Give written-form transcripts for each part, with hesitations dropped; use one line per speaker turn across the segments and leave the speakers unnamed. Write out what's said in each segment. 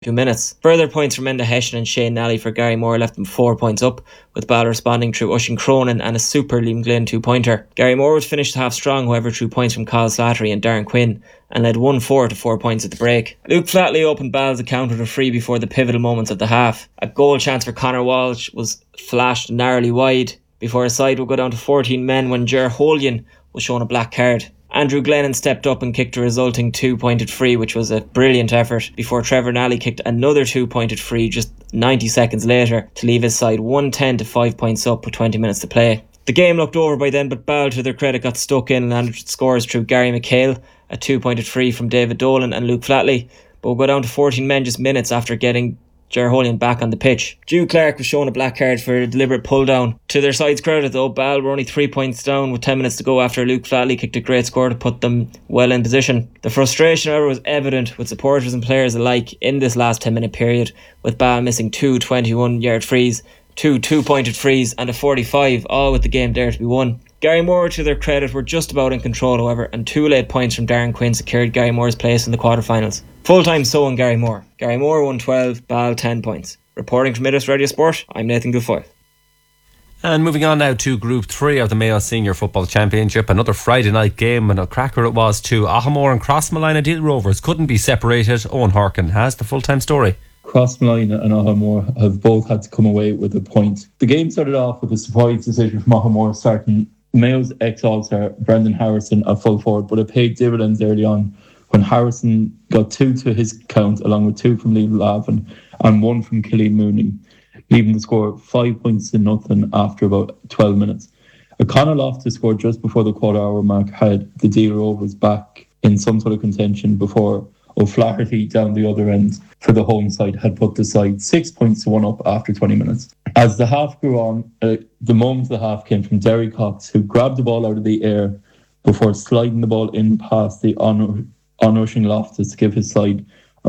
minutes. Further points from Enda Hession and Shane Nally for Gary Moore left them 4 points up, with Ball responding through Oisin Cronin and a super Liam Glynn 2-pointer. Gary Moore would finish the half strong, however, through points from Kyle Slattery and Darren Quinn, and led 1-4 to 4 points at the break. Luke Flatley opened Ball's account with a free before the pivotal moments of the half. A goal chance for Conor Walsh was flashed narrowly wide before his side would go down to 14 men when Ger Holian was shown a black card. Andrew Glennon stepped up and kicked a resulting 2-pointed free, which was a brilliant effort, before Trevor Nally kicked another 2-pointed free just 90 seconds later to leave his side 110 to 5 points up with 20 minutes to play. The game looked over by then, but Ball, to their credit, got stuck in and landed scores through Gary McHale, a 2-pointed free from David Dolan and Luke Flatley, but would go down to 14 men just minutes after getting Ger Holian back on the pitch. Drew Clark was shown a black card for a deliberate pull down. To their side's credit though, Ball were only 3 points down with 10 minutes to go after Luke Flatley kicked a great score to put them well in position. The frustration, however, was evident with supporters and players alike in this last 10-minute period, with Ball missing 2 21-yard frees, 2 2-pointed frees and a 45, all with the game there to be won. Gary Moore, to their credit, were just about in control, however, and 2 late points from Darren Quinn secured Gary Moore's place in the quarterfinals. Full-time so on Gary Moore. Gary Moore won 12, Ball 10 points. Reporting from Midas Radio Sport, I'm Nathan Guilfoyle.
And moving on now to Group 3 of the Mayo Senior Football Championship. Another Friday night game, and a cracker it was too. Ahamore and Crossmolina Deal Rovers couldn't be separated. Owen Harkin has the full-time story.
Crossmolina and Ahamore have both had to come away with a point. The game started off with a surprise decision from Ahamore, starting Mayo's ex-All-Star Brendan Harrison at full forward, but it paid dividends early on when Harrison got 2 to his count, along with 2 from Liam Lavin and 1 from Killian Mooney, leaving the score 5 points to nothing after about 12 minutes. O'Connor Loftus scored just before the quarter-hour mark, had the Deal Rovers back in some sort of contention before O'Flaherty down the other end for the home side had put the side 6 points to 1 up after 20 minutes. As the half grew on, the moment of the half came from Derry Cox, who grabbed the ball out of the air before sliding the ball in past the onrushing Loftus to give his side a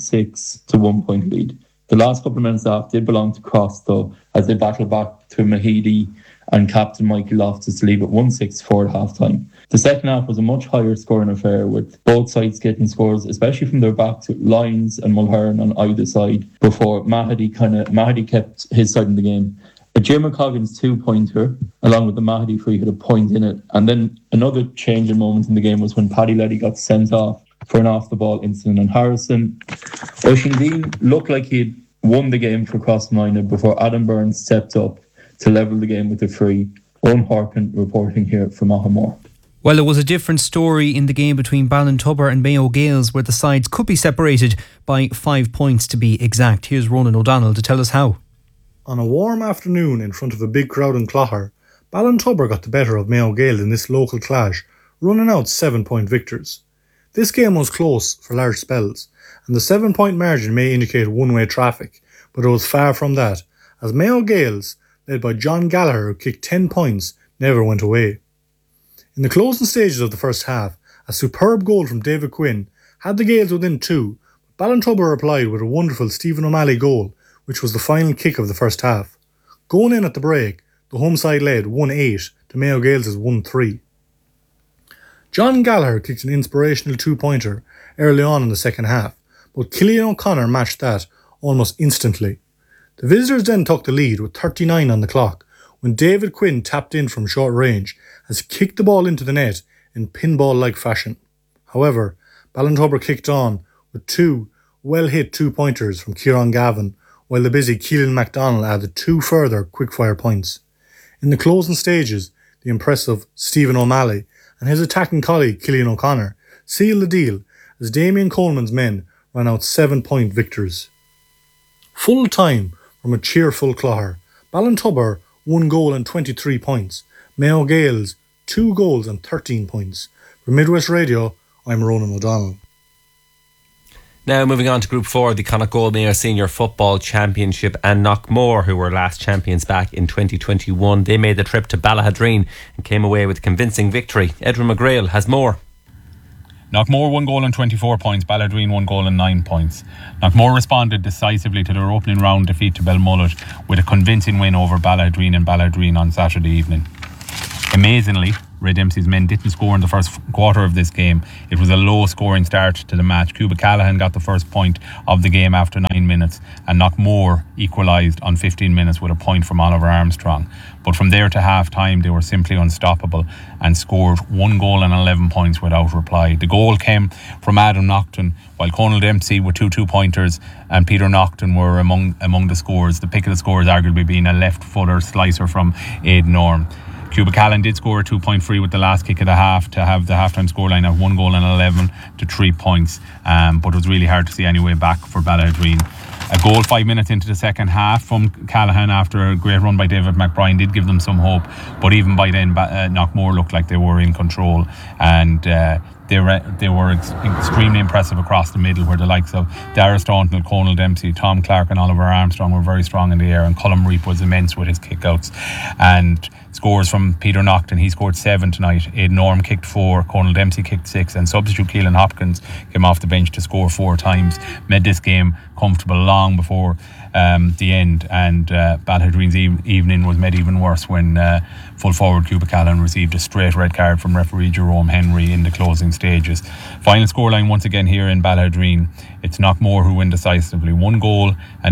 1-6 to 1 point lead. The last couple of minutes off did belong to Cross though, as they battled back to Mahidi and captain Michael Loftus to leave it 1-6 at half time. The second half was a much higher scoring affair, with both sides getting scores, especially from their backs, with Lyons and Mulhern on either side, before Mahidi kept his side in the game. A Jim McCoggins 2-pointer, along with the Mahidi free, had a point in it. And then another changing moment in the game was when Paddy Letty got sent off for an off-the-ball incident on Harrison. Oisin Dean looked like he'd won the game for Crossmolina before Adam Burns stepped up to level the game with a free. Owen Harkin reporting here from Ahamore.
Well, there was a different story in the game between Ballintubber and Mayo Gaels, where the sides could be separated by 5 points to be exact. Here's Ronan O'Donnell to tell us how.
On a warm afternoon in front of a big crowd in Clogher, Ballintubber got the better of Mayo Gael in this local clash, running out 7-point victors. This game was close for large spells, and the 7-point margin may indicate one-way traffic, but it was far from that, as Mayo Gaels, led by John Gallagher, who kicked 10 points, never went away. In the closing stages of the first half, a superb goal from David Quinn had the Gaels within 2, but Ballintubber replied with a wonderful Stephen O'Malley goal, which was the final kick of the first half. Going in at the break, the home side led 1-8 to Mayo Gaels' 1-3. John Gallagher kicked an inspirational 2-pointer early on in the second half, but Killian O'Connor matched that almost instantly. The visitors then took the lead with 39 on the clock when David Quinn tapped in from short range as he kicked the ball into the net in pinball-like fashion. However, Ballintubber kicked on with 2 well-hit 2-pointers from Kieran Gavin, while the busy Keelan MacDonald added 2 further quick-fire points. In the closing stages, the impressive Stephen O'Malley and his attacking colleague Killian O'Connor sealed the deal as Damien Coleman's men ran out 7-point victors. Full time from a cheerful Clogher, Ballintubber 1 goal and 23 points, Mayo Gaels 2 goals and 13 points. For Midwest Radio, I'm Ronan O'Donnell.
Now moving on to Group 4, the Connacht Gold Mayo Senior Football Championship, and Knockmore, who were last champions back in 2021. They made the trip to Ballahadreen and came away with a convincing victory. Edwin McGrail has more.
Knockmore 1 goal and 24 points, Ballahadreen 1 goal and 9 points. Knockmore responded decisively to their opening round defeat to Belmullet with a convincing win over Ballahadreen and Ballahadreen on Saturday evening. Amazingly, Ray Dempsey's men didn't score in the first quarter of this game. It was a low scoring start to the match. Cuba Callahan got the first point of the game after 9 minutes, and Knockmore equalised on 15 minutes with a point from Oliver Armstrong. But from there to half time, they were simply unstoppable and scored 1 goal and 11 points without reply. The goal came from Adam Naughton, while Conal Dempsey with 2 2-pointers and Peter Naughton were among the scores. The pick of the scores arguably being a left footer slicer from Aidan Orme. Cuba Callahan did score a 2-point free with the last kick of the half to have the halftime scoreline at 1 goal and 11 to 3 points. But it was really hard to see any way back for Ballaghaderreen. A goal 5 minutes into the second half from Callahan after a great run by David McBride did give them some hope, but even by then Knockmore looked like they were in control, and they were extremely impressive across the middle, where the likes of Dara Staunton, Conal Dempsey, Tom Clark and Oliver Armstrong were very strong in the air, and Colm Reap was immense with his kickouts. And scores from Peter Naughton, he scored 7 tonight. Aidan Orme kicked 4, Conal Dempsey kicked 6, and substitute Keelan Hopkins came off the bench to score 4 times. Made this game comfortable long before the end, and Ballaghaderreen's evening was made even worse when full forward Cuba Callahan received a straight red card from referee Jerome Henry in the closing stages. Final scoreline once again here in Ballaghaderreen. It's Knockmore who win decisively. 1 goal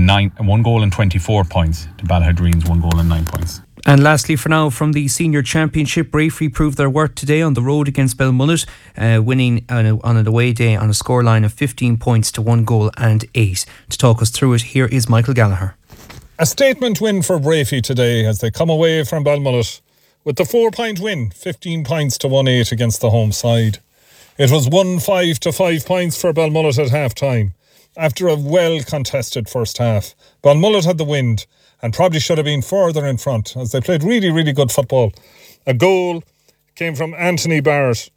and 24 points to Ballaghaderreen's 1 goal and 9 points.
And lastly for now, from the Senior Championship, Braefrey proved their worth today on the road against Belmullet, winning on an away day on a scoreline of 15 points to 1 goal and 8. To talk us through it, here is Michael Gallagher.
A statement win for Braefrey today as they come away from Belmullet with the 4-point win, 15 points to 1-8 against the home side. It was 1-5 to 5 points for Belmullet at half time. After a well contested first half, Belmullet had the wind and probably should have been further in front as they played really, really good football. A goal came from Anthony Barrett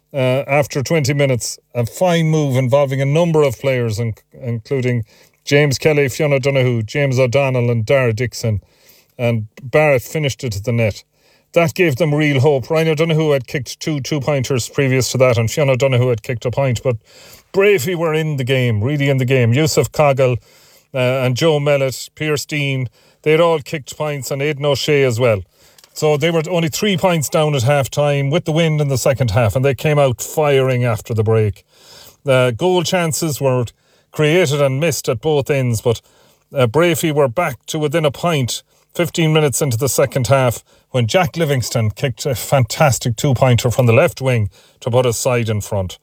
after 20 minutes. A fine move involving a number of players, including James Kelly, Fiona Donoghue, James O'Donnell and Dara Dixon. And Barrett finished it at the net. That gave them real hope. Ryan O'Donoghue had kicked 2 2-pointers previous to that, and Fiona Donoghue had kicked a point. But Braefrey were in the game, really in the game. Yusuf Coggle and Joe Mellett, Pierce Dean, they'd all kicked points, and Aidan O'Shea as well. So they were only 3 points down at half time with the wind in the second half, and they came out firing after the break. The goal chances were created and missed at both ends, but Braefrey were back to within a point 15 minutes into the second half when Jack Livingston kicked a fantastic 2-pointer from the left wing to put his side in front.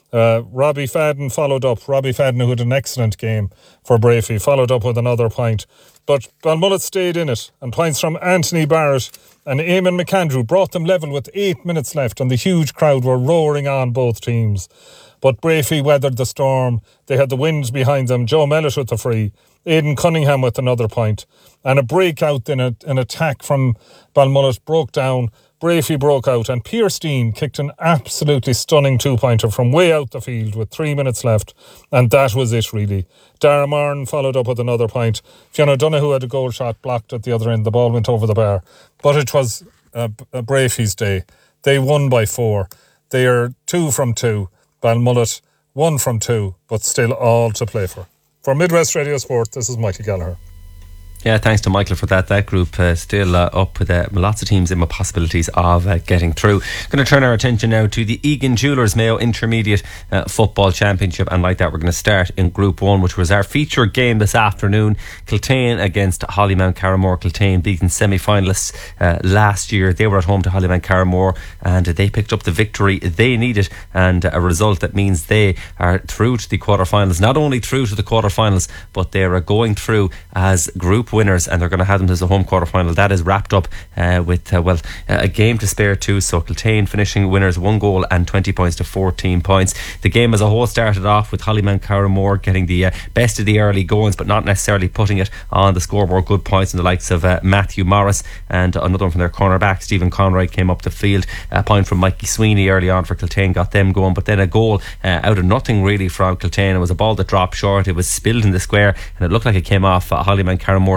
Robbie Fadden followed up. Robbie Fadden, who had an excellent game for Braefrey, followed up with another point. But Balmullet stayed in it, and points from Anthony Barrett and Eamon McAndrew brought them level with 8 minutes left, and the huge crowd were roaring on both teams. But Braefrey weathered the storm. They had the wind behind them. Joe Mellett with the free. Aidan Cunningham with another point. And a breakout in an attack from Balmullet broke down. Braefrey broke out, and Pierce Dean kicked an absolutely stunning 2-pointer from way out the field with 3 minutes left, and that was it really. Dara Martin followed up with another point. Fiona Donoghue had a goal shot blocked at the other end. The ball went over the bar, but it was Braefrey's day. They won by 4. They are 2 from 2. Balmullet 1 from 2, but still all to play for. For Midwest Radio Sport, this is Michael Gallagher.
Yeah, thanks to Michael for that. That group still up with lots of teams in with possibilities of getting through. Going to turn our attention now to the Egan Jewellers Mayo Intermediate Football Championship, and like that we're going to start in Group 1, which was our feature game this afternoon. Kiltane against Hollymount Carramore. Kiltane beaten semi-finalists last year. They were at home to Hollymount Carramore, and they picked up the victory they needed, and a result that means they are through to the quarterfinals. Not only through to the quarterfinals, but they are going through as group winners, and they're going to have them as a home quarterfinal. That is wrapped up with a game to spare too. So Kiltane finishing winners, 1 goal and 20 points to 14 points. The game as a whole started off with Hollymount Carramore getting the best of the early goings, but not necessarily putting it on the scoreboard. Good points in the likes of Matthew Morris, and another one from their cornerback Stephen Conroy came up the field. A point from Mikey Sweeney early on for Kiltane got them going, but then a goal out of nothing really from Kiltane. It was a ball that dropped short. It was spilled in the square, and it looked like it came off Hollymount Carramore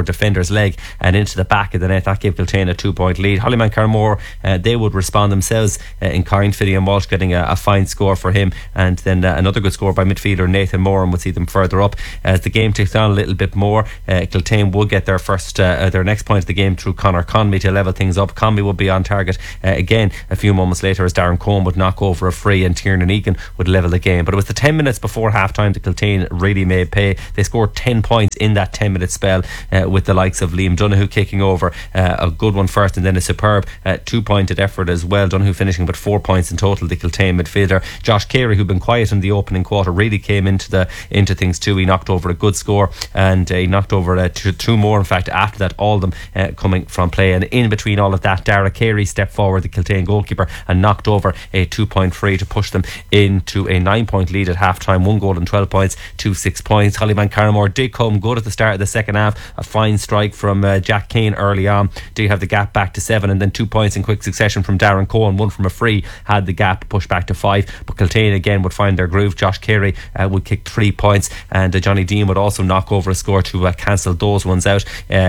defender's leg and into the back of the net. That gave Kiltane a 2-point lead. Hollyman Carmore, they would respond themselves in Corrine Finney and Walsh getting a fine score for him, and then another good score by midfielder Nathan Moran would see them further up. As the game takes on a little bit more, Kiltane would get their next point of the game through Conor Conmey to level things up. Conmey would be on target again a few moments later as Darren Cohn would knock over a free and Tiernan Egan would level the game. But it was the 10 minutes before half time that Kiltane really made pay. They scored 10 points in that 10-minute spell with the likes of Liam Donoghue kicking over a good one first, and then a superb 2-pointed effort as well. Donoghue finishing with 4 points in total. The Kiltane midfielder Josh Carey, who'd been quiet in the opening quarter, really came into things too. He knocked over a good score, and he knocked over two more in fact after that, all of them coming from play. And in between all of that, Dara Carey stepped forward, the Kiltane goalkeeper, and knocked over a 2-point free to push them into a 9-point lead at half time. 1 goal and 12 points to 6 points. Hollyman Carmore did come good at the start of the second half. A fine strike from Jack Kane early on to have the gap back to 7, and then 2 points in quick succession from Darren Cohen. 1 from a free had the gap pushed back to 5, but Kiltane again would find their groove. Josh Carey would kick 3 points, and Johnny Dean would also knock over a score to cancel those ones out.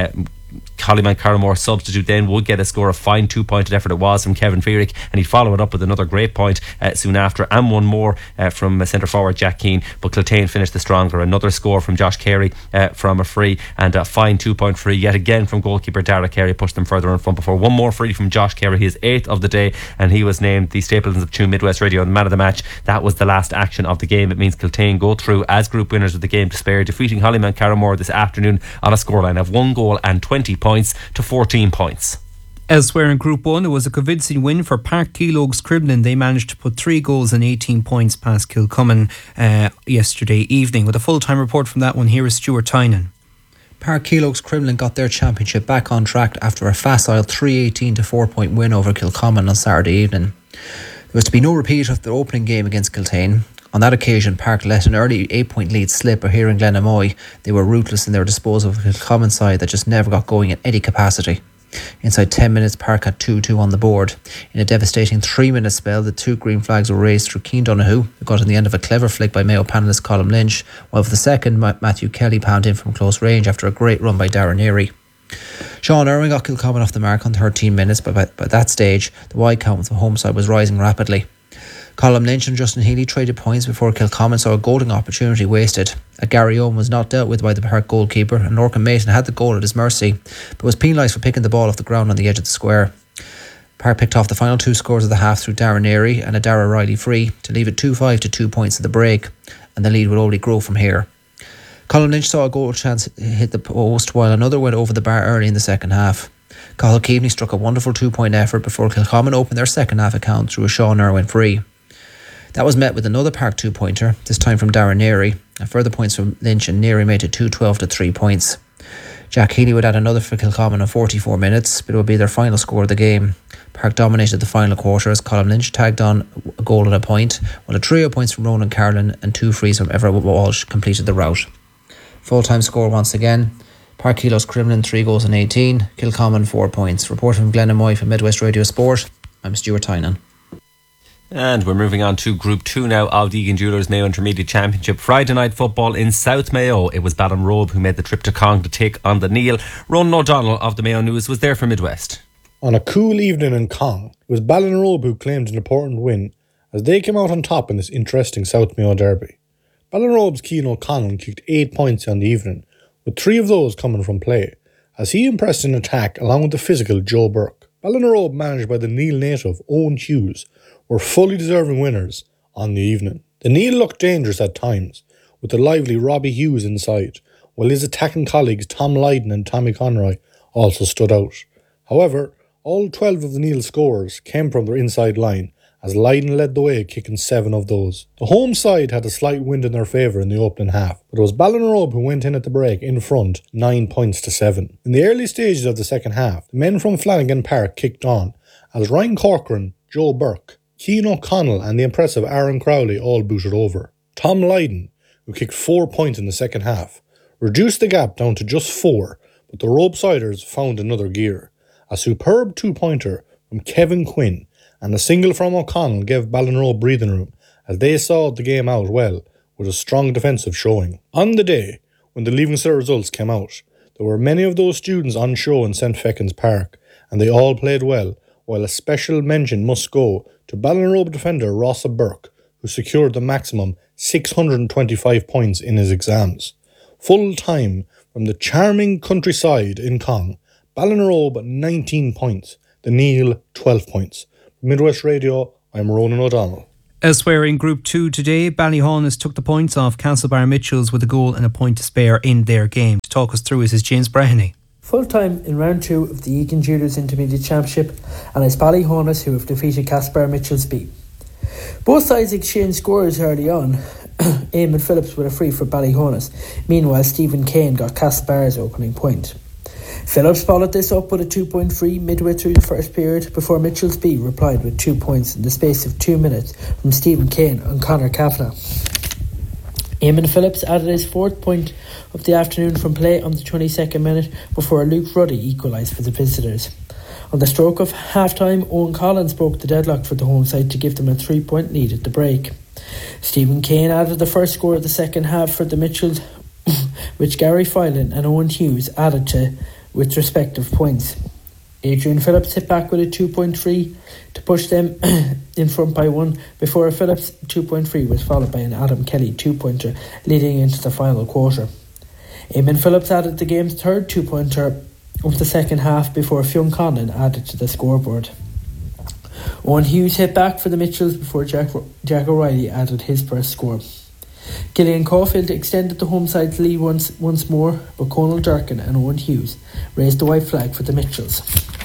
Hollyman Carmore substitute then would get a score. A fine 2-pointed effort it was from Kevin Feerick, and he'd follow it up with another great point soon after, and one more from centre forward Jack Keane. But Kiltane finished the stronger. Another score from Josh Carey from a free, and a fine 2-point free yet again from goalkeeper Dara Carey pushed them further in front before one more free from Josh Carey, his 8th of the day, and he was named the Stapleton's of Tune Midwest Radio the man of the match. That was the last action of the game. It means Kiltane go through as group winners of the game to spare, defeating Hollyman Carmore this afternoon on a scoreline of 1 goal and 20 points to 14 points.
Elsewhere in Group 1, it was a convincing win for Park Keelogues Cribblin. They managed to put 3 goals and 18 points past Kilcummin yesterday evening. With a full-time report from that one, here is Stuart Tynan.
Park Keelogues Cribblin got their championship back on track after a facile 3-18 to 4-point win over Kilcommon on Saturday evening. There was to be no repeat of the opening game against Kiltane. On that occasion, Park let an early 8-point lead slip, but here in Glenamoy, they were ruthless in their disposal of a Kilcommon side that just never got going in any capacity. Inside 10 minutes, Park had 2-2 on the board. In a devastating 3-minute spell, the 2 green flags were raised through Cian Donoghue, who got in the end of a clever flick by Mayo panellist Colm Lynch, while for the second, Matthew Kelly pounded in from close range after a great run by Darren Erie. Sean Irwin got Kilcommon off the mark on 13 minutes, but by that stage, the wide count with the home side was rising rapidly. Colm Lynch and Justin Healy traded points before Kilcommon saw a golden opportunity wasted. A Gary Owen was not dealt with by the Park goalkeeper, and Lorcan Mason had the goal at his mercy, but was penalised for picking the ball off the ground on the edge of the square. Park picked off the final 2 scores of the half through Darren Erie and a Dara Riley free to leave it 2-5 to 2 points at the break, and the lead would only grow from here. Colm Lynch saw a goal chance hit the post, while another went over the bar early in the second half. Cathal Keaveney struck a wonderful 2-point effort before Kilcommon opened their second half account through a Sean Irwin free. That was met with another Park 2-pointer, this time from Darren Erie, and further points from Lynch and Neary made it 2-12 to 3 points. Jack Healy would add another for Kilcommon in 44 minutes, but it would be their final score of the game. Park dominated the final quarter as Colm Lynch tagged on a goal and a point, while a trio of points from Ronan Carlin and 2 frees from Everett Walsh completed the rout. Full-time score once again, Park Keelogues Cribblin 3 goals and 18, Kilcommon 4 points. Reporting from Glenamoy for Midwest Radio Sport, I'm Stuart Tynan.
And we're moving on to Group 2 now of the Egan Jewellers Mayo Intermediate Championship. Friday night football in South Mayo. It was Ballinrobe who made the trip to Cong to take on the Neil. Ronan O'Donnell of the Mayo News was there for Midwest.
On a cool evening in Cong, it was Ballinrobe who claimed an important win as they came out on top in this interesting South Mayo derby. Ballinrobe's Cian O'Connell kicked 8 points on the evening, with 3 of those coming from play, as he impressed in attack along with the physical Joe Burke. Ballinrobe, managed by the Neil native Owen Hughes, were fully deserving winners on the evening. The Neil looked dangerous at times, with the lively Robbie Hughes inside, while his attacking colleagues Tom Lydon and Tommy Conroy also stood out. However, all 12 of the Neil scorers came from their inside line, as Lydon led the way, kicking 7 of those. The home side had a slight wind in their favour in the opening half, but it was Ballinrobe who went in at the break in front, 9 points to 7. In the early stages of the second half, the men from Flanagan Park kicked on, as Ryan Corcoran, Joe Burke, Cian O'Connell and the impressive Aaron Crowley all booted over. Tom Lydon, who kicked 4 points in the second half, reduced the gap down to just 4, but the Robesiders found another gear. A superb 2-pointer from Kevin Quinn and a single from O'Connell gave Ballinrobe breathing room as they saw the game out well with a strong defensive showing. On the day, when the Leaving Cert results came out, There were many of those students on show in St. Feckin's Park, and they all played well, while a special mention must go to Ballinrobe defender Rossa Burke, who secured the maximum 625 points in his exams. Full time from the charming countryside in Cong, Ballinrobe 19 points, the Neil 12 points. Midwest Radio, I'm Ronan O'Donnell.
Elsewhere in Group 2 today, Ballyhaunis took the points off Castlebar Mitchells with a goal and a point to spare in their game. To talk us through is James Breheny.
Full time in round 2 of the Egan Juniors Intermediate Championship, and it's Ballyhaunis who have defeated Castlebar Mitchells B. Both sides exchanged scores early on. Eamon Phillips with a free for Ballyhaunis. Meanwhile, Stephen Kane got Castlebar's opening point. Phillips followed this up with a 2-point free midway through the first period before Mitchells B replied with 2 points in the space of 2 minutes from Stephen Kane and Conor Kavanagh. Eamon Phillips added his 4th point of the afternoon from play on the 22nd minute before Luke Ruddy equalised for the visitors. On the stroke of half-time, Owen Collins broke the deadlock for the home side to give them a 3-point lead at the break. Stephen Kane added the first score of the second half for the Mitchells, which Gary Filan and Owen Hughes added to with respective points. Adrian Phillips hit back with a 2-point free to push them in front by 1 before a Phillips 2-point free was followed by an Adam Kelly 2-pointer leading into the final quarter. Eamon Phillips added the game's 3rd 2-pointer of the second half before Fionn Conlon added to the scoreboard. Owen Hughes hit back for the Mitchells before Jack O'Reilly added his first score. Gillian Caulfield extended the home side's lead once more, but Conal Durkin and Owen Hughes raised the white flag for the Mitchells.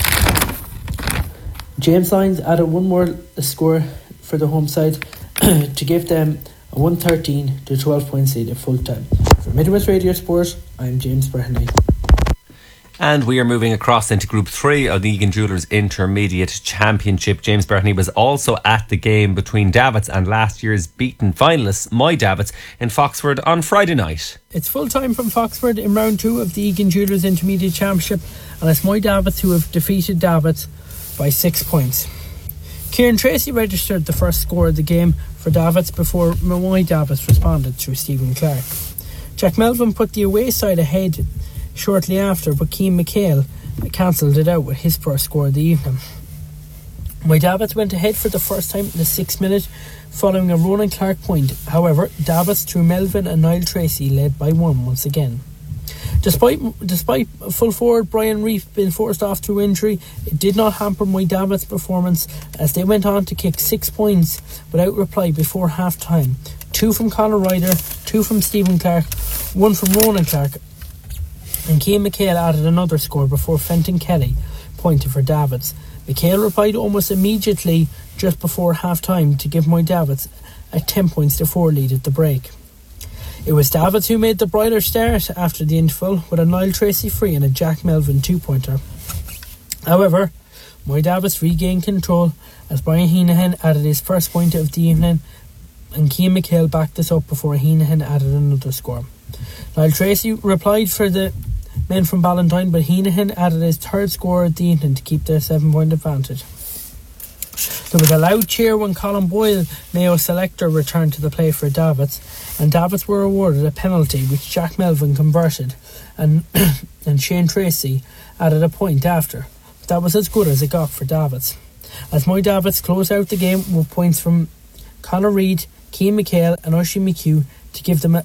James Lyons added one more score for the home side to give them a 113 to 12 points lead at full time. For Midwest Radio Sport, I'm James Breheny.
And we are moving across into Group 3 of the Egan Jewellers Intermediate Championship. James Breheny was also at the game between Davits and last year's beaten finalists, My Davits, in Foxford on Friday night.
It's full time from Foxford in round 2 of the Egan Jewellers Intermediate Championship, and it's My Davits who have defeated Davits by 6 points. Kieran Tracy registered the first score of the game for Davits before My Davits responded through Stephen Clark. Jack Melvin put the away side ahead shortly after, but Keane McHale cancelled it out with his first score of the evening. My Davits went ahead for the first time in the 6th minute following a Ronan Clark point. However, Davits through Melvin and Niall Tracy led by 1 once again. Despite full forward Brian Reef being forced off through injury, it did not hamper My Davits' performance as they went on to kick 6 points without reply before half time. 2 from Conor Ryder, 2 from Stephen Clark, 1 from Ronan Clark, and Keane McHale added another score before Fenton Kelly pointed for Davits. McHale replied almost immediately just before half time to give My Davits a 10 points to 4 lead at the break. It was Davits who made the brighter start after the interval with a Niall Tracy free and a Jack Melvin 2-pointer. However, My Davits regained control as Brian Heenahan added his first point of the evening, and Keane McHale backed this up before Heenahan added another score. Niall Tracy replied for the men from Ballantyne, but Heenahan added his 3rd score of the evening to keep their 7-point advantage. There was a loud cheer when Colin Boyle, Mayo selector, returned to the play for Davits, and Davits were awarded a penalty which Jack Melvin converted, and Shane Tracy added a point after. But that was as good as it got for Davits, as My Davits closed out the game with points from Conor Reid, Keane McHale and Oisin McHugh to give them a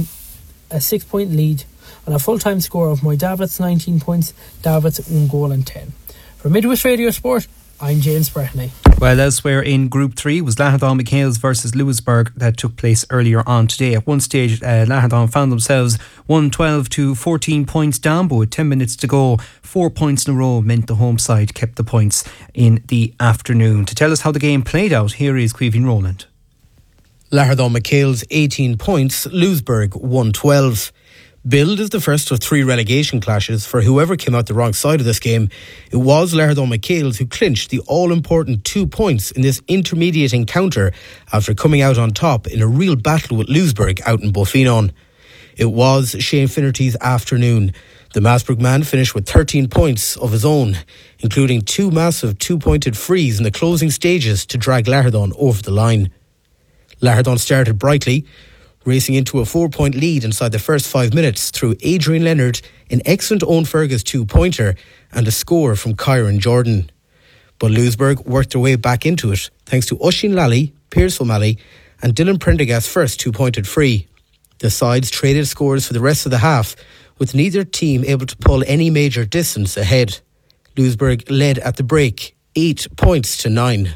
6-point lead on a full-time score of My Davits 19 points, Davits 1 goal and 10. For Midwest Radio Sport, I'm James Breheny.
Well, elsewhere in Group 3 was Lahathon McHale's versus Lewisburg that took place earlier on today. At one stage, Lahathon found themselves 112 to 14 points down, but with 10 minutes to go, 4 points in a row meant the home side kept the points in the afternoon. To tell us how the game played out, here is Caoimhín Rowland.
Lahathon McHale's 18 points, Lewisburg 112. Billed as the first of 3 relegation clashes for whoever came out the wrong side of this game, it was Lahathon McHale's who clinched the all-important 2 points in this intermediate encounter after coming out on top in a real battle with Lewisburg out in Bofinon. It was Shane Finnerty's afternoon. The Maasbrook man finished with 13 points of his own, including 2 massive 2-pointed frees in the closing stages to drag Lahathon over the line. Lahathon started brightly. racing into a 4-point lead inside the first 5 minutes through Adrian Leonard, an excellent Owen Fergus 2-pointer and a score from Kyron Jordan. But Louisburg worked their way back into it thanks to Oisín Lally, Piers O'Malley and Dylan Prendergast's first 2-pointed free. The sides traded scores for the rest of the half, with neither team able to pull any major distance ahead. Louisburg led at the break 8 points to 9.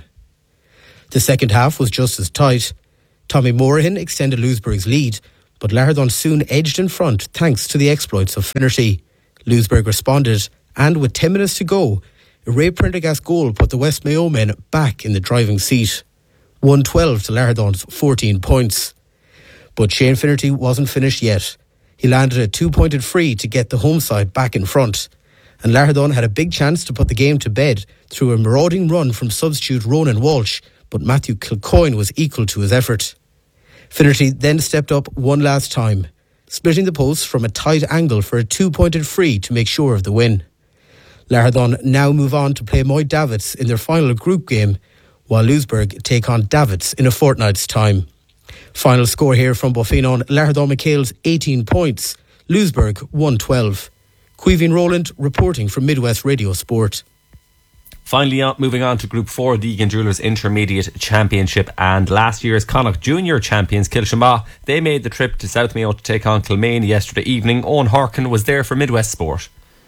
The second half was just as tight. Tommy Morahan extended Louisburg's lead, but Laherdon soon edged in front thanks to the exploits of Finnerty. Louisburg responded, and with 10 minutes to go, a Ray Prendergast goal put the West Mayo men back in the driving seat. 1-12 to Laherdon's 14 points. But Shane Finnerty wasn't finished yet. He landed a 2-pointed free to get the home side back in front. And Laherdon had a big chance to put the game to bed through a marauding run from substitute Ronan Walsh, but Matthew Kilcoyne was equal to his effort. Finnerty then stepped up one last time, splitting the post from a tight angle for a 2-pointed free to make sure of the win. Laherdon now move on to play Moy Davits in their final group game, while Louisburg take on Davits in a fortnight's time. Final score here from Buffenon: Laherdon McHale's 18 points, Louisburg 1-12. Caoimhín Rowland reporting from Midwest Radio Sport.
Finally, moving on to Group 4, the Egan Jewellers Intermediate Championship, and last year's Connacht Junior champions Kilshamagh, they made the trip to South Mayo to take on Kilmaine yesterday evening. Owen Harkin was there for Midwest Sport.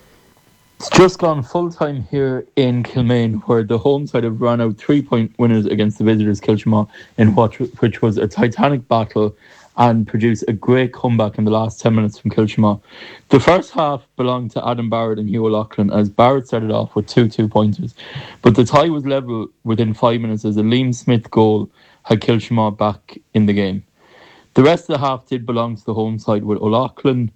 It's just gone full time here in Kilmaine, where the home side have run out 3-point winners against the visitors Kilshamagh, which was a titanic battle and produced a great comeback in the last 10 minutes from Kilshamagh. The first half belonged to Adam Barrett and Hugh O'Loughlin, as Barrett started off with 2-2-pointers. But the tie was level within 5 minutes as a Liam Smith goal had Kilshamagh back in the game. The rest of the half did belong to the home side, with O'Loughlin,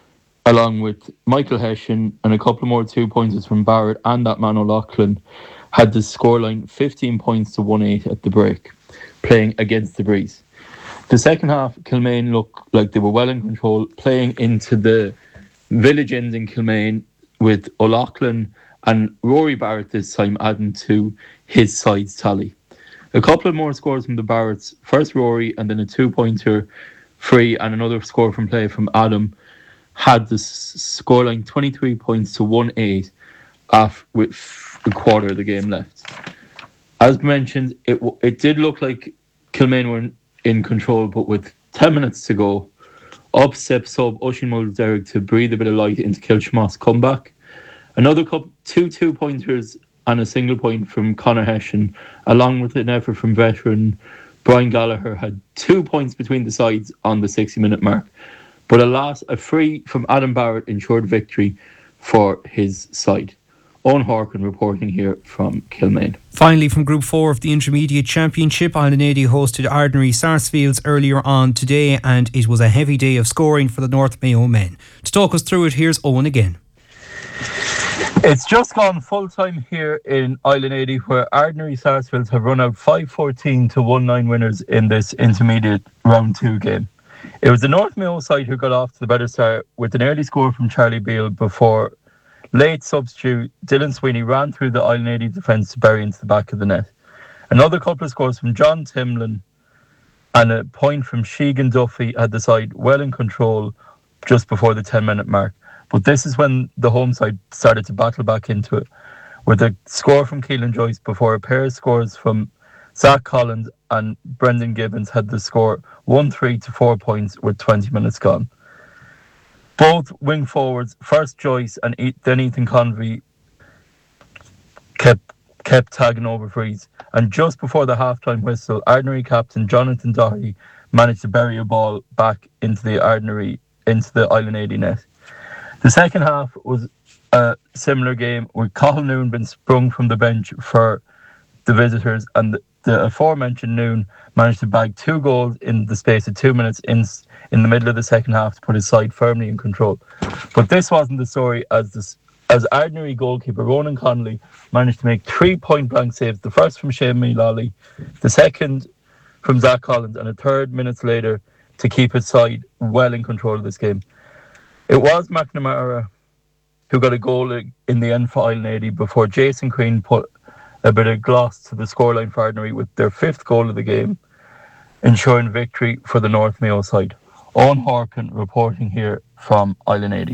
along with Michael Hessian and a couple more 2-pointers from Barrett and that man O'Loughlin, had the scoreline 15 points to 1-8 at the break, playing against the breeze. The second half, Kilmaine looked like they were well in control, playing into the village ends in Kilmaine, with O'Loughlin and Rory Barrett this time adding to his side's tally. A couple of more scores from the Barretts, first Rory and then a 2-pointer free and another score from play from Adam, had the scoreline 23 points to 1-8 with a quarter of the game left. As mentioned, it did look like Kilmaine were in control, but with 10 minutes to go, up steps sub Oisín Mulderrick to breathe a bit of light into Kilshamagh's comeback. Another two 2-pointers and a single point from Conor Hessian, along with an effort from veteran Brian Gallagher, had 2 points between the sides on the 60-minute mark. But alas, a free from Adam Barrett ensured victory for his side. Owen Harkin reporting here from Kilmaine.
Finally, from Group 4 of the Intermediate Championship, Island 80 hosted Ardnary Sarsfields earlier on today, and it was a heavy day of scoring for the North Mayo men. To talk us through it, here's Owen again.
It's just gone full time here in Island 80, where Ardnary Sarsfields have run out 5-14 to 1-9 winners in this intermediate round 2 game. It was the North Mayo side who got off to the better start with an early score from Charlie Beale before late substitute Dylan Sweeney ran through the Island 80 defence to bury into the back of the net. Another couple of scores from John Timlin and a point from Sheegan Duffy had the side well in control just before the 10-minute mark. But this is when the home side started to battle back into it, with a score from Keelan Joyce before a pair of scores from Zach Collins and Brendan Gibbons had the score 1-3 to 4 points with 20 minutes gone. Both wing forwards, first Joyce and then Ethan Convey, kept tagging over frees. And just before the half-time whistle, Ardnary captain Jonathan Doherty managed to bury a ball back into the Island 80 net. The second half was a similar game, with Cathal Noon been sprung from the bench for the visitors, and the aforementioned Noon managed to bag 2 goals in the space of 2 minutes in the middle of the second half to put his side firmly in control. But this wasn't the story, as Ardnary goalkeeper Ronan Connolly managed to make 3 point-blank saves, the first from Shane Mulally, the second from Zach Collins, and a third minutes later to keep his side well in control of this game. It was McNamara who got a goal in the end for Island 80 before Jason Queen put a bit of gloss to the scoreline for Ardnary with their 5th goal of the game. ensuring victory for the North Mayo side. Owen Harkin reporting here from Island 80.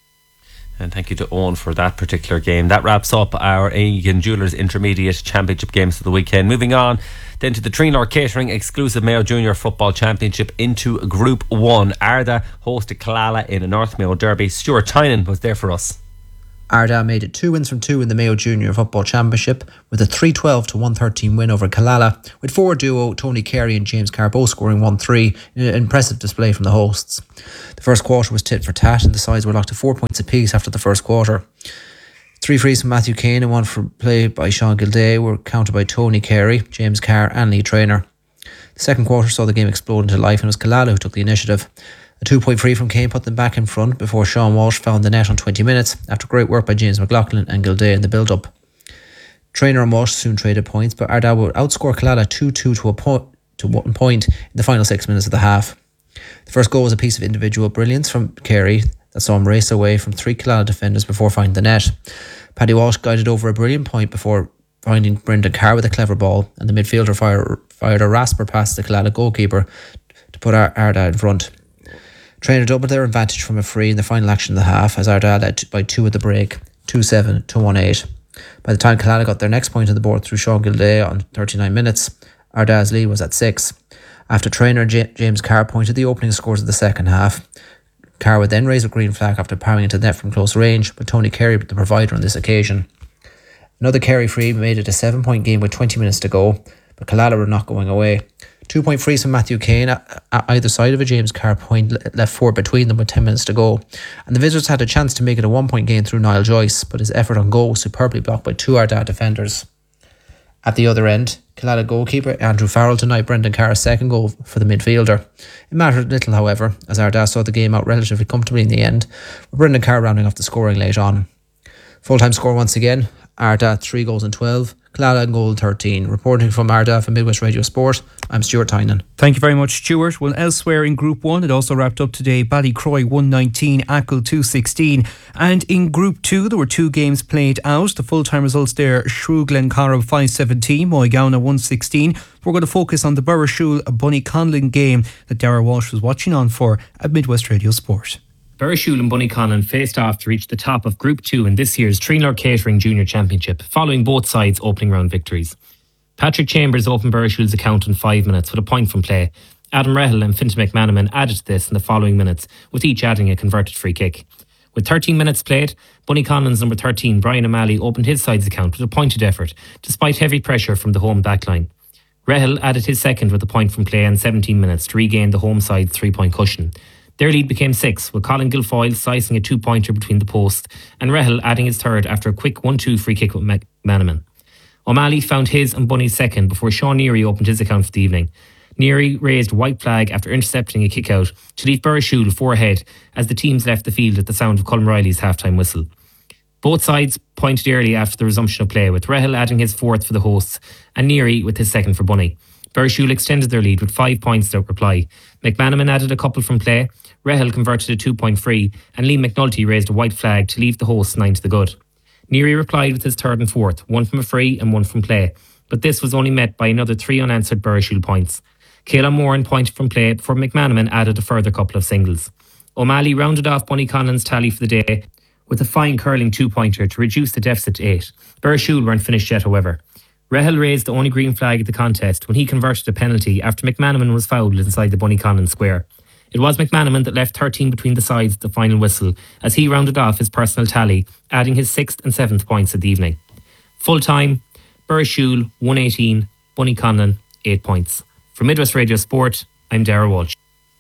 And thank you to Owen for that particular game. That wraps up our Egan Jewelers Intermediate Championship games of the weekend. Moving on then to the Trinor Catering exclusive Mayo Junior Football Championship into Group 1. Arda hosted Killala in a North Mayo derby. Stuart Tynan was there for us.
Arda made it 2 wins from 2 in the Mayo Junior Football Championship with a 3-12 to 113 win over Killala, with forward duo Tony Carey and James Carr both scoring 1-3 in an impressive display from the hosts. The first quarter was tit for tat and the sides were locked to 4 points apiece after the first quarter. 3 frees from Matthew Kane and 1 for play by Sean Gilday were countered by Tony Carey, James Carr and Lee Traynor. The second quarter saw the game explode into life and it was Killala who took the initiative. A 2-point free from Kane put them back in front before Sean Walsh found the net on 20 minutes after great work by James McLaughlin and Gilday in the build-up. Traynor and Walsh soon traded points, but Arda would outscore Killala 2-2 to 1 point in the final 6 minutes of the half. The first goal was a piece of individual brilliance from Carey that saw him race away from 3 Killala defenders before finding the net. Paddy Walsh guided over a brilliant point before finding Brendan Carr with a clever ball, and the midfielder fired a rasper past the Killala goalkeeper to put Arda in front. Traynor doubled their advantage from a free in the final action of the half as Arda led by 2 at the break, 2-7 to 1-8. By the time Killala got their next point on the board through Sean Gilday on 39 minutes, Arda's lead was at 6. After Traynor James Carr pointed the opening scores of the second half, Carr would then raise a green flag after powering into the net from close range, with Tony Carey the provider on this occasion. Another Carey free made it a 7-point game with 20 minutes to go, but Killala were not going away. 2-point frees from Matthew Kane at either side of a James Carr point left 4 between them with 10 minutes to go, and the visitors had a chance to make it a 1-point game through Niall Joyce, but his effort on goal was superbly blocked by 2 Arda defenders. At the other end, Killala goalkeeper Andrew Farrell denied Brendan Carr's second goal for the midfielder. It mattered little, however, as Arda saw the game out relatively comfortably in the end, with Brendan Carr rounding off the scoring late on. Full-time score once again, Arda 3 goals and 12, Killala in goal 13. Reporting from Arda for Midwest Radio Sport, I'm Stuart Tynan.
Thank you very much, Stuart. Well, elsewhere in Group 1, it also wrapped up today. Ballycroy 119, Achill 216. And in Group 2, there were 2 games played out. The full-time results there, Shrew Glencorrib 517, Moygown 116. We're going to focus on the Burrishoole Bunnyconlin game that Darragh Walsh was watching on for at Midwest Radio Sport.
Burrishoole and Bunnyconlin faced off to reach the top of Group 2 in this year's Trinor Catering Junior Championship, following both sides' opening round victories. Patrick Chambers opened Burrishoole's account in 5 minutes with a point from play. Adam Rehel and Fintan McManaman added to this in the following minutes, with each adding a converted free kick. With 13 minutes played, Bunnyconlin's number 13, Brian O'Malley, opened his side's account with a pointed effort, despite heavy pressure from the home backline. Rehel added his second with a point from play in 17 minutes to regain the home side's 3-point cushion. Their lead became 6, with Colin Guilfoyle slicing a 2-pointer between the posts and Rehel adding his third after a quick 1-2 free kick with McManaman. O'Malley found his and Bunny's second before Sean Neary opened his account for the evening. Neary raised a white flag after intercepting a kick out to leave Burrishoole 4 ahead as the teams left the field at the sound of Colm Riley's half-time whistle. Both sides pointed early after the resumption of play, with Rehel adding his 4th for the hosts and Neary with his 2nd for Bunny. Burrishoole extended their lead with 5 points without reply. McManaman added a couple from play, Rehel converted a 2-point free, and Liam McNulty raised a white flag to leave the hosts 9 to the good. Neary replied with his 3rd and 4th, 1 from a free and 1 from play, but this was only met by another 3 unanswered Burrishoole points. Caelan Moran pointed from play before McManaman added a further couple of singles. O'Malley rounded off Bunnyconlin's tally for the day with a fine curling 2-pointer to reduce the deficit to 8. Burrishoole weren't finished yet, however. Rehel raised the only green flag at the contest when he converted a penalty after McManaman was fouled inside the Bunnyconlin square. It was McManaman that left 13 between the sides at the final whistle as he rounded off his personal tally, adding his 6th and 7th points of the evening. Full time, Burrishoole 118, Bunnyconlin 8 points. For Midwest Radio Sport, I'm Darragh Walsh.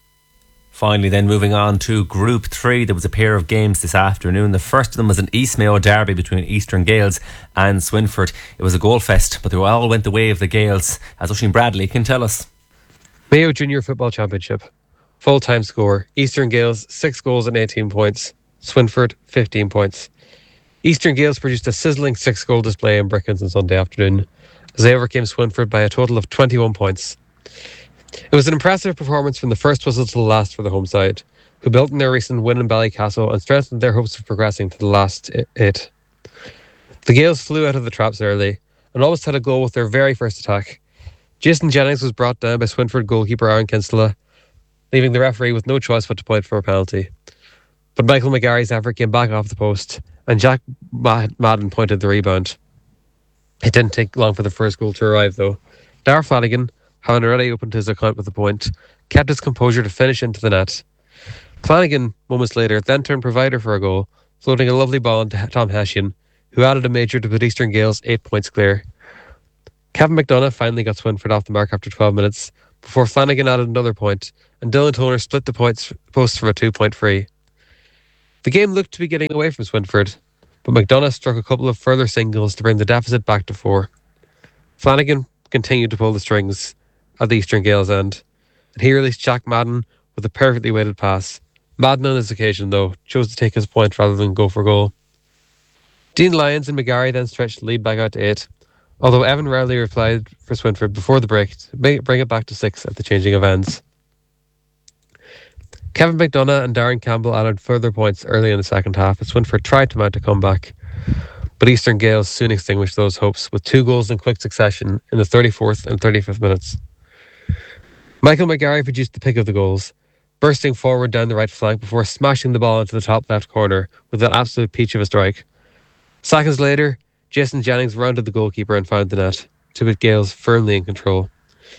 Finally then, moving on to Group 3, there was a pair of games this afternoon. The first of them was an East Mayo derby between Eastern Gaels and Swinford. It was a goal fest, but they all went the way of the Gaels, as Oisin Bradley can tell us.
Mayo Junior Football Championship. Full-time score, Eastern Gaels 6 goals and 18 points, Swinford 15 points. Eastern Gaels produced a sizzling 6-goal display in Brickens on Sunday afternoon, as they overcame Swinford by a total of 21 points. It was an impressive performance from the first whistle to the last for the home side, who built on their recent win in Ballycastle and strengthened their hopes of progressing to the last 8. The Gaels flew out of the traps early and almost had a goal with their very first attack. Jason Jennings was brought down by Swinford goalkeeper Aaron Kinstala, leaving the referee with no choice but to point for a penalty. But Michael McGarry's effort came back off the post, and Jack Madden pointed the rebound. It didn't take long for the first goal to arrive, though. Darragh Flanagan, having already opened his account with a point, kept his composure to finish into the net. Flanagan, moments later, then turned provider for a goal, floating a lovely ball into Tom Hessian, who added a major to put Eastern Gales 8 points clear. Kevin McDonough finally got Swinford off the mark after 12 minutes, before Flanagan added another point, and Dylan Toner split the post for a 2-point free. The game looked to be getting away from Swinford, but McDonough struck a couple of further singles to bring the deficit back to 4. Flanagan continued to pull the strings at the Eastern Gales end, and he released Jack Madden with a perfectly weighted pass. Madden on this occasion, though, chose to take his point rather than go for goal. Dean Lyons and McGarry then stretched the lead back out to 8, although Evan Rowley replied for Swinford before the break to bring it back to 6 at the changing of ends. Kevin McDonough and Darren Campbell added further points early in the second half as Swinford tried to mount a comeback, but Eastern Gales soon extinguished those hopes with 2 goals in quick succession in the 34th and 35th minutes. Michael McGarry produced the pick of the goals, bursting forward down the right flank before smashing the ball into the top left corner with an absolute peach of a strike. Seconds later, Jason Jennings rounded the goalkeeper and found the net, to put Gales firmly in control.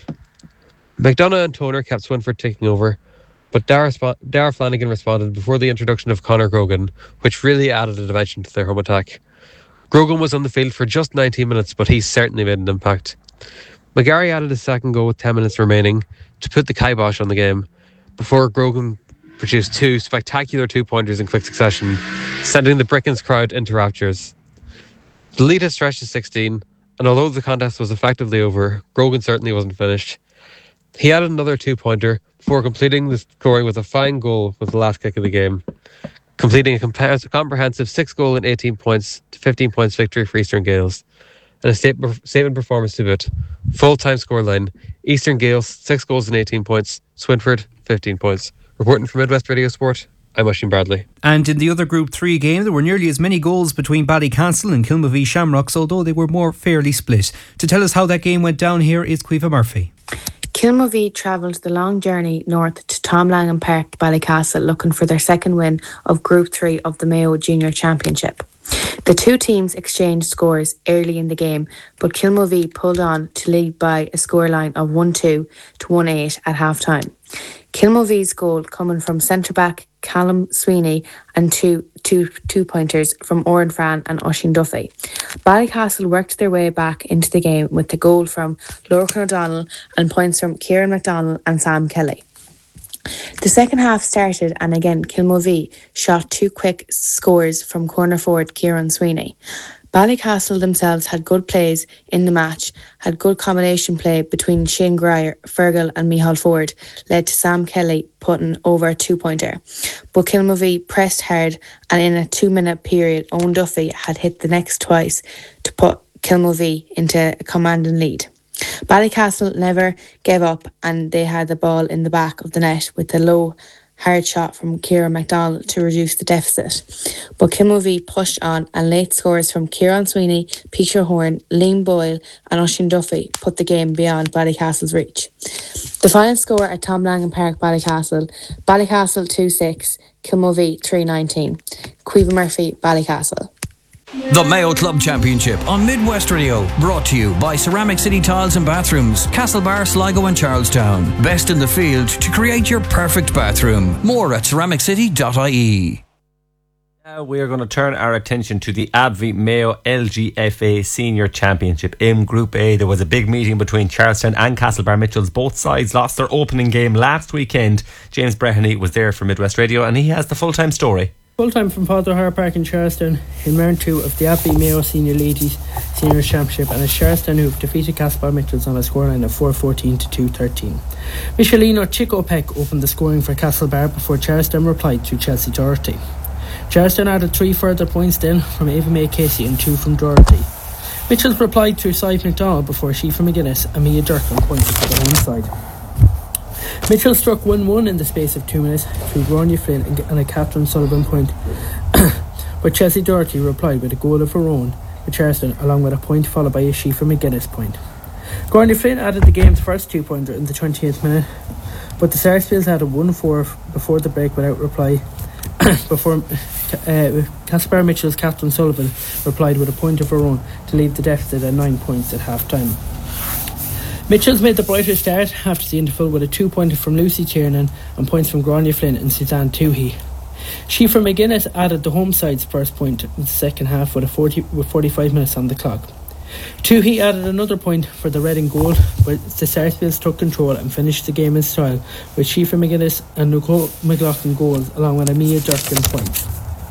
McDonough and Toner kept Swinford taking over, but Darragh Flanagan responded before the introduction of Conor Grogan, which really added a dimension to their home attack. Grogan was on the field for just 19 minutes, but he certainly made an impact. McGarry added a second goal with 10 minutes remaining to put the kibosh on the game, before Grogan produced 2 spectacular 2-pointers in quick succession, sending the Brickens crowd into raptures. The lead had stretched to 16, and although the contest was effectively over, Grogan certainly wasn't finished. He added another 2-pointer before completing the scoring with a fine goal with the last kick of the game, completing a comprehensive 6-goal and 18 points to 15 points victory for Eastern Gales. And a statement performance to boot. Full-time scoreline: Eastern Gales 6 goals and 18 points, Swinford 15 points. Reporting from Midwest Radio Sport, I'm Oisin Bradley.
And in the other Group 3 game, there were nearly as many goals between Ballycastle and Kilmovee Shamrocks, although they were more fairly split. To tell us how that game went down, here is Caoimhe Murphy.
Kilmovee travelled the long journey north to Tom Langan Park, Ballycastle, looking for their second win of Group 3 of the Mayo Junior Championship. The two teams exchanged scores early in the game, but Kilmovee pulled on to lead by a scoreline of 1-2 to 1-8 at half-time. Kilmovee's goal coming from centre-back Callum Sweeney and two pointers from Oran Fran and Oisin Duffy. Ballycastle worked their way back into the game with the goal from Lorcan O'Donnell and points from Kieran McDonald and Sam Kelly. The second half started, and again Kilmovee shot 2 quick scores from corner forward Kieran Sweeney. Ballycastle themselves had good plays in the match, had good combination play between Shane Grier, Fergal and Micheál Ford, led to Sam Kelly putting over a 2-pointer. But Kilmovee pressed hard, and in a 2-minute period Owen Duffy had hit the next twice to put Kilmovee into a commanding lead. Ballycastle never gave up, and they had the ball in the back of the net with a low hard shot from Kieran McDonald to reduce the deficit. But Kilmovee pushed on, and late scores from Kieran Sweeney, Peter Horn, Liam Boyle and Oisin Duffy put the game beyond Ballycastle's reach. The final score at Tom Langan Park, Ballycastle 2-6, Kilmovee 3-19. Caoimhe Murphy, Ballycastle.
The Mayo Club Championship on Midwest Radio, brought to you by Ceramic City Tiles and Bathrooms, Castlebar, Sligo and Charlestown. Best in the field to create your perfect bathroom. More at ceramiccity.ie.
Now we are going to turn our attention to the AbbVie Mayo LGFA Senior Championship. In Group A, there was a big meeting between Charlestown and Castlebar Mitchells. Both sides lost their opening game last weekend. James Breheny was there for Midwest Radio, and he has the full-time story.
Full-time from Father Hire Park in Charlestown in round 2 of the AbbVie Mayo Senior Ladies Senior Championship, and it's Charlestown who have defeated Castlebar Mitchells on a scoreline of 4-14 to 2-13. Michelino Chico Peck opened the scoring for Castlebar before Charlestown replied through Chelsea Doherty. Charlestown added 3 further points then from Ava May Casey and 2 from Doherty. Mitchells replied through Sive McDonald before Sheafra McGuinness and Mia Durkin pointed for the home side. Mitchell struck 1-1 in the space of 2 minutes through Gráinne Flynn and a Catherine Sullivan point, but Chelsea Doherty replied with a goal of her own for Charlestown, along with a point followed by a Sheafra McGuinness point. Gordon Flynn added the game's first 2-pointer in the 20th minute, but the Sarsfields had a 1-4 before the break without reply. Before Caspar Mitchell's captain Sullivan replied with a point of her own to leave the deficit at 9 points at half time. Mitchell's made the brighter start after the interval with a 2-pointer from Lucy Tiernan and points from Grania Flynn and Suzanne Toohey. Schieffer McGuinness added the home side's first point in the second half with 45 minutes on the clock. Toohey added another point for the Reading goal, but the Sarsfields took control and finished the game in style with Schieffer McGuinness and Nicole McLaughlin goals along with Amia Durkin points.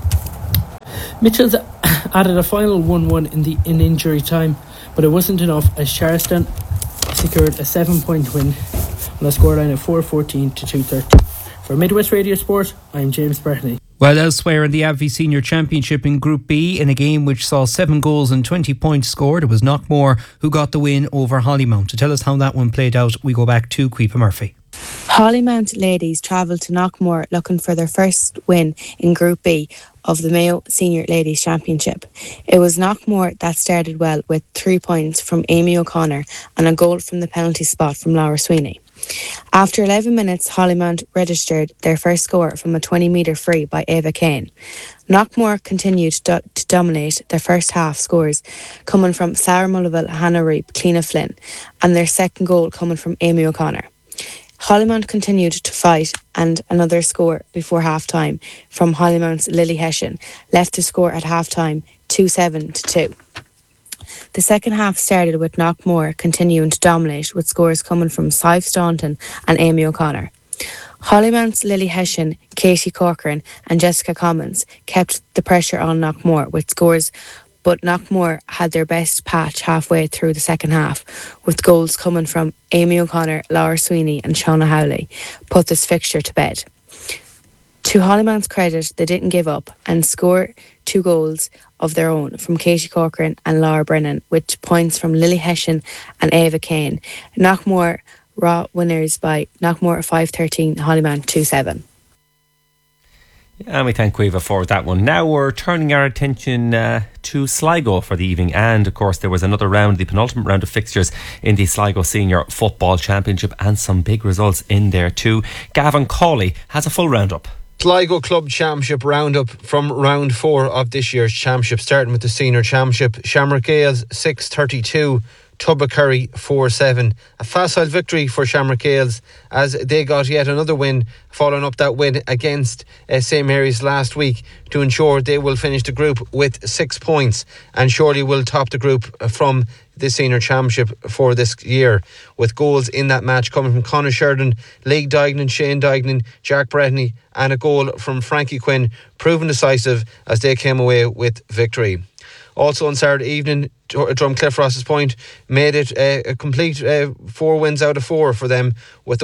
Mitchell's added a final 1-1 in injury time, but it wasn't enough as Charleston secured a 7-point win on a scoreline of 4-14 to 2-13. For Midwest Radio Sport, I'm James Bertney.
Well, elsewhere in the AbbVie Senior Championship in Group B, in a game which saw 7 goals and 20 points scored, it was Knockmore who got the win over Hollymount. To tell us how that one played out, we go back to Queepa Murphy.
Hollymount ladies travelled to Knockmore looking for their first win in Group B of the Mayo Senior Ladies Championship. It was Knockmore that started well with 3 points from Amy O'Connor and a goal from the penalty spot from Laura Sweeney. After 11 minutes, Hollymount registered their first score from a 20-metre free by Ava Kane. Knockmore continued to dominate their first half scores, coming from Sarah Mullival, Hannah Reap, Cleena Flynn, and their second goal coming from Amy O'Connor. Hollymount continued to fight, and another score before half-time from Hollymount's Lily Hessian left the score at half-time 2-7 to 2. The second half started with Knockmore continuing to dominate with scores coming from Sive Staunton and Amy O'Connor. Hollymount's Lily Hessian, Katie Corcoran and Jessica Commons kept the pressure on Knockmore with scores, but Knockmore had their best patch halfway through the second half, with goals coming from Amy O'Connor, Laura Sweeney and Shauna Howley put this fixture to bed. To Hollymount's credit, they didn't give up and scored 2 goals of their own from Katie Corcoran and Laura Brennan, with points from Lily Hessian and Ava Kane. Knockmore raw winners by Knockmore 5-13, Hollymount 2-7.
And we thank Queeva for that one. Now we're turning our attention to Sligo for the evening, and of course there was another round, the penultimate round of fixtures in the Sligo Senior Football Championship, and some big results in there too. Gavin Cawley has a full roundup.
Sligo Club Championship roundup from round 4 of this year's championship, starting with the Senior Championship. Shamrock Gales 6-32, Tubbercurry 4-7. A facile victory for Shamrock Gales as they got yet another win, following up that win against St Mary's last week, to ensure they will finish the group with 6 points and surely will top the group from the Senior Championship for this year, with goals in that match coming from Conor Sheridan, Leigh Dignan, Shane Dignan, Jack Bretney and a goal from Frankie Quinn, proving decisive as they came away with victory. Also on Saturday evening, Drumcliff Ross's Point made it a complete 4 wins out of 4 for them, with a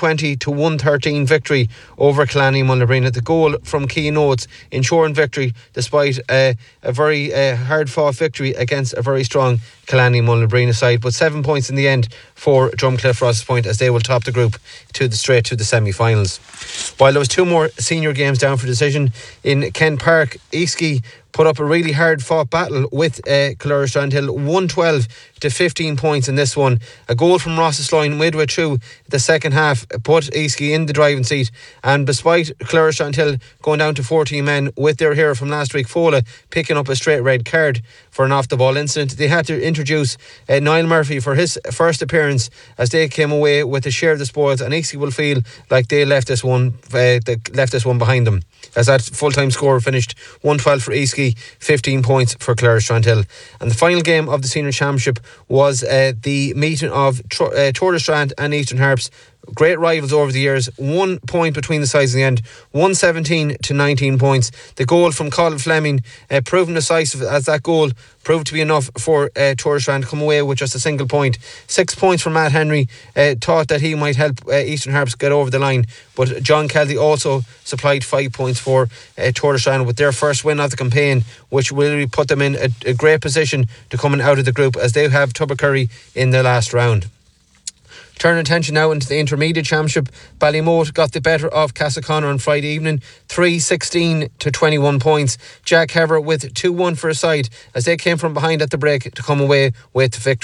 120-113 victory over Killarney Mullabreen. The goal from Keane Oates ensuring victory despite a very hard fought victory against a very strong Killarney Mullabreen side, but 7 points in the end for Drumcliff Ross's Point as they will top the group straight to the semi-finals. While there was 2 more senior games down for decision in Kent Park, Eastkey put up a really hard fought battle with Killera Strandhill, 112 to 15 points in this one. A goal from Rossesloin midway through the second half put Eastkey in the driving seat, and despite Killera Strandhill going down to 14 men with their hero from last week, Fola, picking up a straight red card for an off the ball incident, they had to introduce Niall Murphy for his first appearance as they came away with a share of the spoils, and Eastkey will feel like they left this one behind them, as that full-time score finished 112 for Eastkey, 15 points for Killera Strandhill. And the final game of the Senior Championship was the meeting of Tourdestrand and Eastern Harps. Great rivals over the years, 1 point between the sides in the end, 117 to 19 points. The goal from Colin Fleming proven decisive, as that goal proved to be enough for Tourdestrand to come away with just a single point. 6 points from Matt Henry, thought that he might help Eastern Harps get over the line, but John Kelly also supplied 5 points for Tourdestrand with their first win of the campaign, which will really put them in a great position to coming out of the group, as they have Tubbercurry in the last round. Turn attention now into the Intermediate Championship. Ballymote got the better of Castleconnor on Friday evening, 3-16 to 21 points. Jack Hever with 2-1 for a side as they came from behind at the break to come away with victory.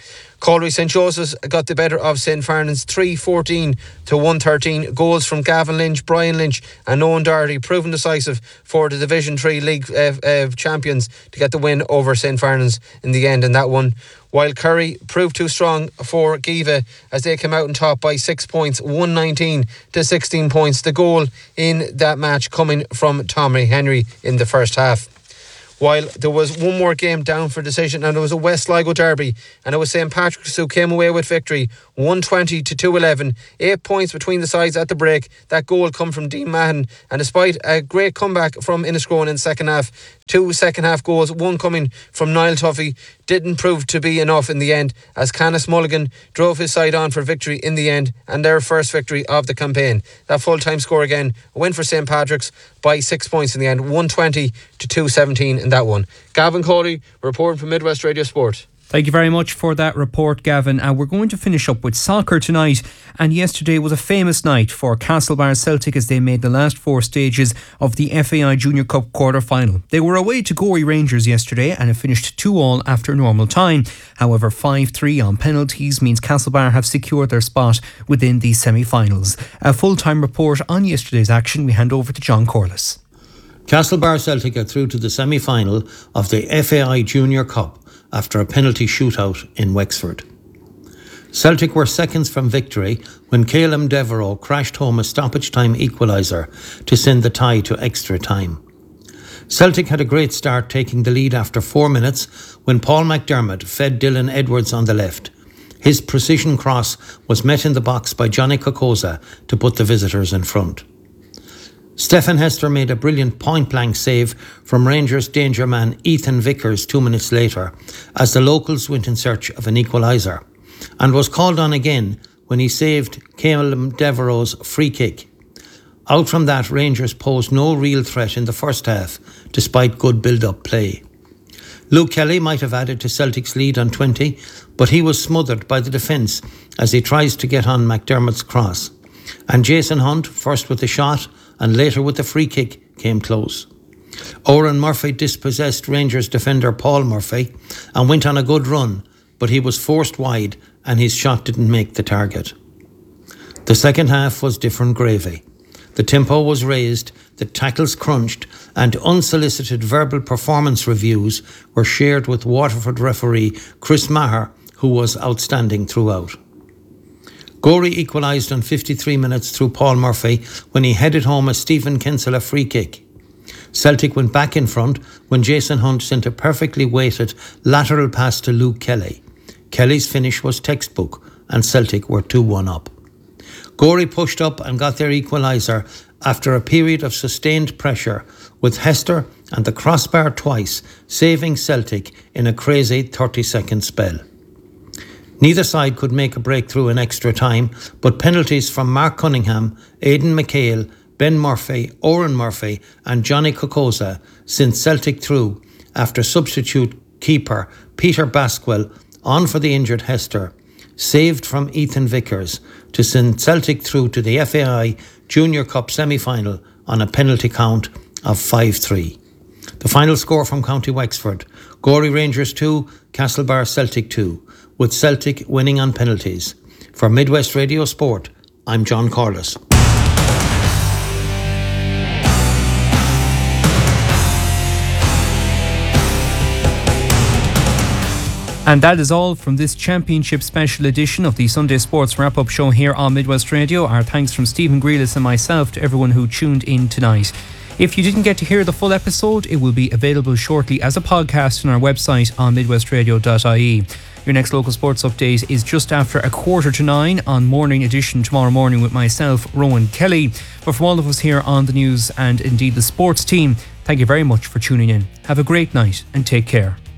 Galway St Joseph's got the better of St Farnans 3-14 to 1-13. Goals from Gavin Lynch, Brian Lynch and Owen Doherty, proven decisive for the Division 3 League champions to get the win over St Farnans in the end in that one. While Kerry proved too strong for Giva as they came out on top by 6 points, 119 to 16 points. The goal in that match coming from Tommy Henry in the first half. While there was one more game down for decision, and it was a West Sligo derby, and it was St Patrick's who came away with victory 120 to 211. 8 points between the sides at the break. That goal come from Dean Mahon, and despite a great comeback from Inniscrone in the second half, 2 second half goals, one coming from Niall Tuffy, didn't prove to be enough in the end, as Canis Mulligan drove his side on for victory in the end, and their first victory of the campaign. That full-time score again, a win for St Patrick's by 6 points in the end, 120 to 217 in that one. Gavin Cawley reporting from Midwest Radio Sport.
Thank you very much for that report, Gavin. And we're going to finish up with soccer tonight. And yesterday was a famous night for Castlebar Celtic as they made the last 4 stages of the FAI Junior Cup quarter-final. They were away to Gorey Rangers yesterday and it finished 2-2 after normal time. However, 5-3 on penalties means Castlebar have secured their spot within the semi-finals. A full-time report on yesterday's action we hand over to John Corliss.
Castlebar Celtic are through to the semi-final of the FAI Junior Cup after a penalty shootout in Wexford. Celtic were seconds from victory when Caleb Devereux crashed home a stoppage time equaliser to send the tie to extra time. Celtic had a great start, taking the lead after 4 minutes when Paul McDermott fed Dylan Edwards on the left. His precision cross was met in the box by Johnny Kokoza to put the visitors in front. Stefan Hester made a brilliant point-blank save from Rangers danger man Ethan Vickers 2 minutes later as the locals went in search of an equaliser, and was called on again when he saved Caleb Devereux's free kick. Out from that, Rangers posed no real threat in the first half despite good build-up play. Luke Kelly might have added to Celtic's lead on 20, but he was smothered by the defence as he tries to get on McDermott's cross. And Jason Hunt, first with the shot and later with the free kick, came close. Oran Murphy dispossessed Rangers defender Paul Murphy and went on a good run, but he was forced wide and his shot didn't make the target. The second half was different gravy. The tempo was raised, the tackles crunched, and unsolicited verbal performance reviews were shared with Waterford referee Chris Maher, who was outstanding throughout. Gorey equalised on 53 minutes through Paul Murphy when he headed home a Stephen Kinsella free kick. Celtic went back in front when Jason Hunt sent a perfectly weighted lateral pass to Luke Kelly. Kelly's finish was textbook and Celtic were 2-1 up. Gorey pushed up and got their equaliser after a period of sustained pressure, with Hester and the crossbar twice saving Celtic in a crazy 30-second spell. Neither side could make a breakthrough in extra time, but penalties from Mark Cunningham, Aidan McHale, Ben Murphy, Oran Murphy and Johnny Kokoza sent Celtic through after substitute keeper Peter Basquel, on for the injured Hester, saved from Ethan Vickers to send Celtic through to the FAI Junior Cup semi-final on a penalty count of 5-3. The final score from County Wexford: Gorey Rangers 2, Castlebar Celtic 2, with Celtic winning on penalties. For Midwest Radio Sport, I'm John Corliss.
And that is all from this Championship special edition of the Sunday Sports Wrap-Up Show here on Midwest Radio. Our thanks from Stephen Grealis and myself to everyone who tuned in tonight. If you didn't get to hear the full episode, it will be available shortly as a podcast on our website on midwestradio.ie. Your next local sports update is just after 9:15 on Morning Edition tomorrow morning with myself, Rowan Kelly. But from all of us here on the news and indeed the sports team, thank you very much for tuning in. Have a great night and take care.